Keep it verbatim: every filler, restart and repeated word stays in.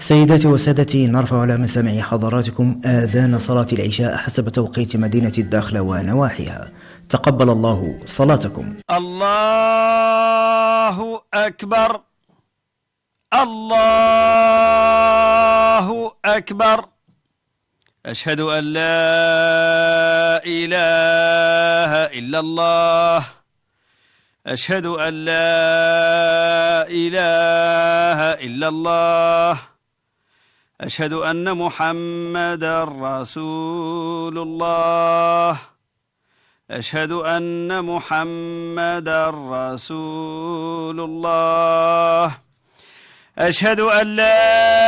سيداتي وسادتي، نرفع على مسامع حضراتكم آذان صلاة العشاء حسب توقيت مدينة الداخلة ونواحيها. تقبل الله صلاتكم. الله أكبر، الله أكبر. أشهد أن لا إله إلا الله، أشهد أن لا إله إلا الله، أشهد أن محمدا رسول الله، أشهد أن محمدا رسول الله، أشهد أن لا